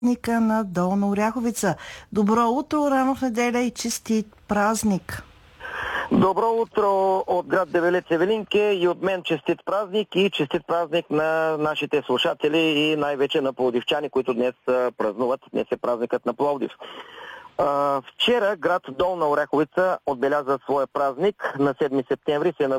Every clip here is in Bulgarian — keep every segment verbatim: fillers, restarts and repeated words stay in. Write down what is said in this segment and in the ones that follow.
Ника на Долна Оряховица. Добро утро, рано в неделя и честит празник! Добро утро от град Девелец Евелинке и от мен честит празник и честит празник на нашите слушатели и най-вече на пловдивчани, които днес празнуват. Днес е празникът на Пловдив. Вчера град Долна Оряховица отбеляза своя празник. На седми септември се,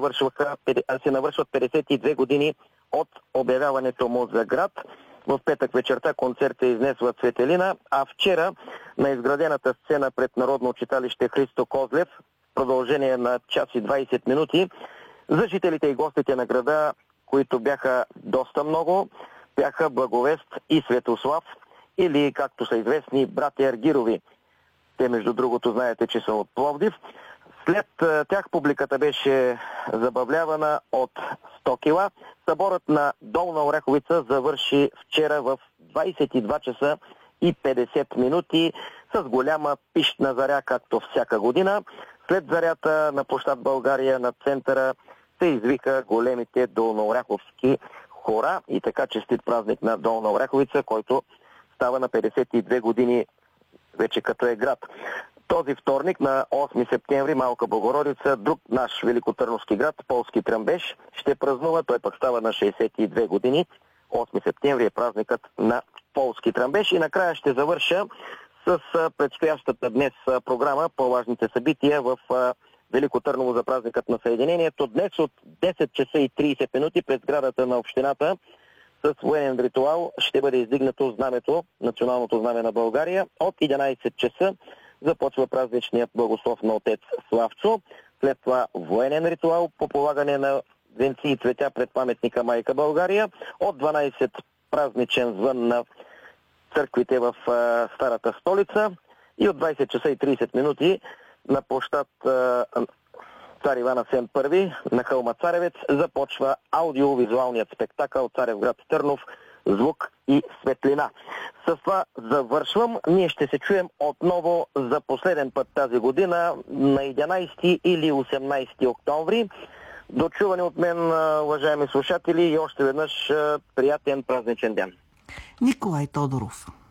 се навършват петдесет и две години от обявяването му за град. В петък вечерта концерта изнесва Цветелина, а вчера на изградената сцена пред Народно читалище Христо Козлев в продължение на час и двайсет минути за жителите и гостите на града, които бяха доста много, бяха Благовест и Светослав, или както са известни братя Аргирови. Те, между другото, знаете, че са от Пловдив. След тях публиката беше забавлявана от сто кила. Съборът на Долна Оряховица завърши вчера в двайсет и два часа и петдесет минути с голяма пищна заря, както всяка година. След зарята на площад България на центъра се извиха големите долнооряховски хора и така честит празник на Долна Оряховица, който става на петдесет и две години вече като е град. Този вторник на осми септември Малка Богородица, друг наш великотърновски град, Полски Тръмбеш, ще празнува. Той пък става на шейсет и две години. осми септември е празникът на Полски Тръмбеш. И накрая ще завърша с предстоящата днес програма по важните събития в Велико Търново за празникът на Съединението. Днес от десет часа и трийсет минути пред сградата на общината с военен ритуал ще бъде издигнато знамето, националното знаме на България. От единайсет часа започва празничният благослов на отец Славчо. След това военен ритуал по полагане на венци и цветя пред паметника Майка България. От дванайсет празничен звън на църквите в а, Старата столица. И от двайсет часа и трийсет минути на площад а, Цар Иван Асен Първи на хълма Царевец започва аудиовизуалният спектакъл Царевград Търнов звук и светлина. С това завършвам. Ние ще се чуем отново за последен път тази година на единайсети или осемнайсети октомври. До чуване от мен, уважаеми слушатели, и още веднъж приятен празничен ден. Николай Тодоров.